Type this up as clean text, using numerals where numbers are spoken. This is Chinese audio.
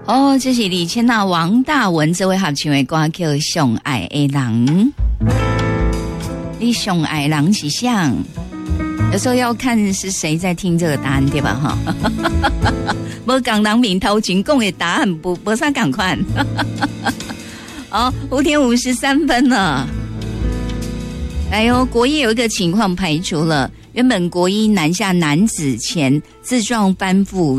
哦，这是李千娜、王大文这位合唱的歌叫《上爱的人》。你上爱人是谁？有时候要看是谁在听这个答案，对吧？哈，无讲人面头前讲的答案不啥赶快。好，5点53分了。哎呦，国一有一个情况排除了，原本国一南下男子前自撞翻覆